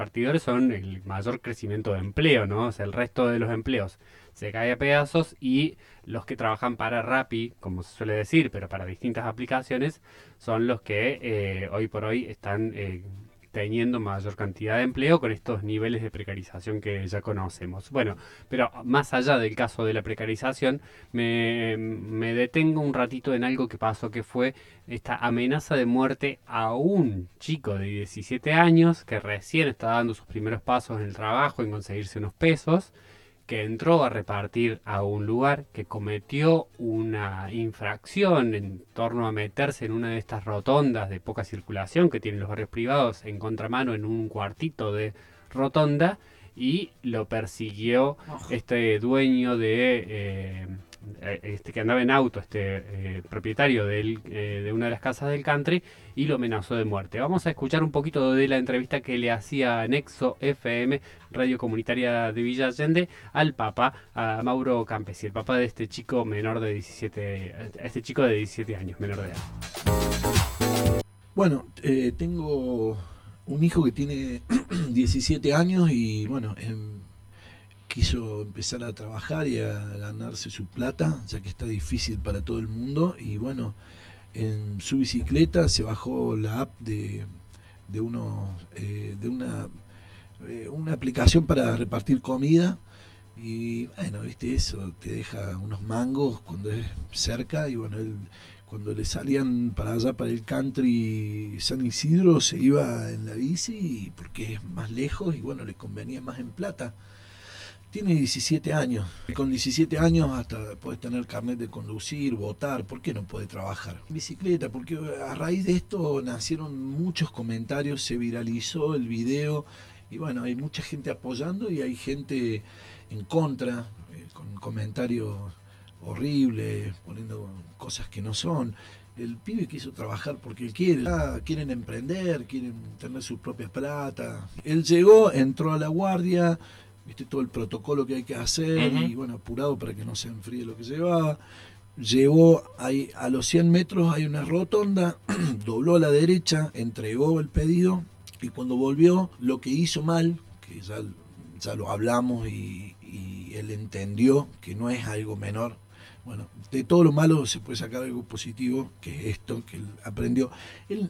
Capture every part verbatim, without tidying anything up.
repartidores son el mayor crecimiento de empleo, ¿no? O sea, el resto de los empleos se cae a pedazos y los que trabajan para Rappi, como se suele decir, pero para distintas aplicaciones, son los que eh, hoy por hoy están eh, teniendo mayor cantidad de empleo con estos niveles de precarización que ya conocemos. Bueno, pero más allá del caso de la precarización, me, me detengo un ratito en algo que pasó, que fue esta amenaza de muerte a un chico de diecisiete años que recién está dando sus primeros pasos en el trabajo, en conseguirse unos pesos, que entró a repartir a un lugar, que cometió una infracción en torno a meterse en una de estas rotondas de poca circulación que tienen los barrios privados en contramano en un cuartito de rotonda, y lo persiguió este dueño de eh, este que andaba en auto, este eh, propietario del, eh, de una de las casas del country, y lo amenazó de muerte. Vamos a escuchar un poquito de la entrevista que le hacía Nexo F M, radio comunitaria de Villa Allende, al papá, a Mauro Campesi, el papá de este chico menor de diecisiete, este chico de diecisiete años, menor de edad. Bueno, eh, tengo un hijo que tiene diecisiete años y bueno, em, quiso empezar a trabajar y a ganarse su plata, ya que está difícil para todo el mundo. Y bueno, en su bicicleta se bajó la app de, de, uno, eh, de una, eh, una aplicación para repartir comida. Y bueno, viste, eso te deja unos mangos cuando es cerca. Y bueno, él, cuando le salían para allá, para el country San Isidro, se iba en la bici porque es más lejos y bueno, le convenía más en plata. Tiene diecisiete años. Con diecisiete años hasta puedes tener carnet de conducir, votar. ¿Por qué no puede trabajar? Bicicleta, porque a raíz de esto nacieron muchos comentarios, se viralizó el video y bueno, hay mucha gente apoyando y hay gente en contra, eh, con comentarios horribles, poniendo cosas que no son. El pibe quiso trabajar porque él quiere, ah, quieren emprender, quieren tener su propia plata. Él llegó, entró a la guardia, viste todo el protocolo que hay que hacer, uh-huh. Y bueno, apurado para que no se enfríe lo que llevaba. Llegó ahí, a los cien metros hay una rotonda, dobló a la derecha, entregó el pedido y cuando volvió, lo que hizo mal, que ya, ya lo hablamos y, y él entendió que no es algo menor. Bueno, de todo lo malo se puede sacar algo positivo, que es esto que él aprendió. Él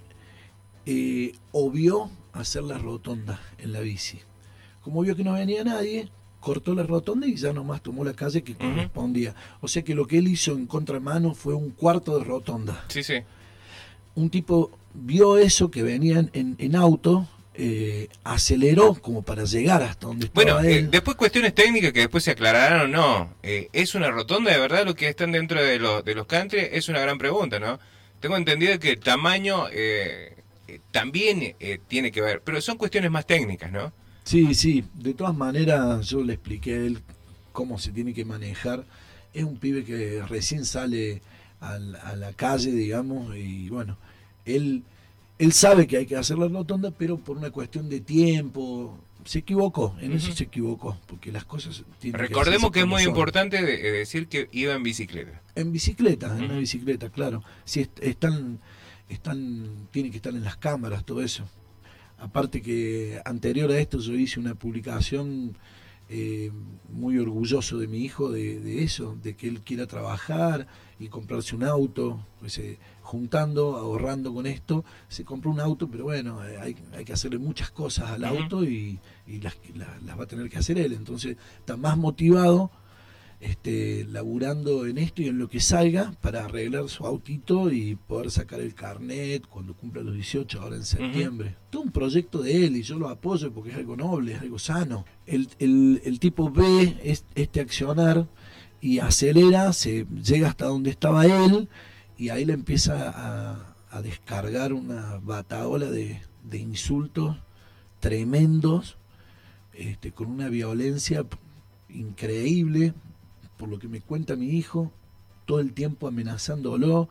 eh, obvió hacer la rotonda en la bici. Como vio que no venía nadie, cortó la rotonda y ya nomás tomó la calle que correspondía. O sea que lo que él hizo en contramano fue un cuarto de rotonda. Sí, sí. Un tipo vio eso que venían en, en auto, eh, aceleró como para llegar hasta donde estaba bueno, él. Eh, después cuestiones técnicas que después se aclararán o no. Eh, ¿Es una rotonda de verdad lo que están dentro de, lo, de los country? Es una gran pregunta, ¿no? Tengo entendido que el tamaño eh, eh, también eh, tiene que ver, pero son cuestiones más técnicas, ¿no? Sí, sí, de todas maneras yo le expliqué a él cómo se tiene que manejar. Es un pibe que recién sale a la, a la calle, digamos, y bueno, él, él sabe que hay que hacer la rotonda, pero por una cuestión de tiempo se equivocó, en uh-huh. eso se equivocó, porque las cosas tienen Recordemos que, que es muy son. importante de, de decir que iba en bicicleta. En bicicleta, uh-huh. en una bicicleta, claro. Si est- están, están, tienen que estar en las cámaras, todo eso. Aparte que anterior a esto yo hice una publicación eh, muy orgulloso de mi hijo de, de eso, de que él quiera trabajar y comprarse un auto, pues, eh, juntando, ahorrando con esto, se compró un auto, pero bueno, eh, hay, hay que hacerle muchas cosas al uh-huh. auto y, y las, las, las va a tener que hacer él, entonces está más motivado Este, laburando en esto y en lo que salga para arreglar su autito y poder sacar el carnet cuando cumpla los dieciocho, ahora en septiembre. Uh-huh. Todo un proyecto de él y yo lo apoyo porque es algo noble, es algo sano. El, el, el tipo ve este accionar y acelera, se llega hasta donde estaba él y ahí le empieza a, a descargar una bataola de, de insultos tremendos, este, con una violencia increíble. Por lo que me cuenta mi hijo, todo el tiempo amenazándolo,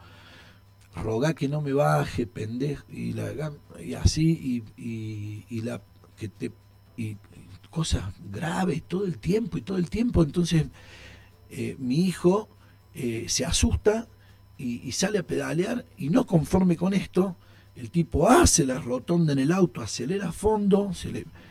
rogá que no me baje, pendejo, y, la, y así, y, y, y la que te y, y cosas graves todo el tiempo y todo el tiempo. Entonces eh, mi hijo eh, se asusta y, y sale a pedalear, y no conforme con esto, el tipo hace la rotonda en el auto, acelera a fondo, se le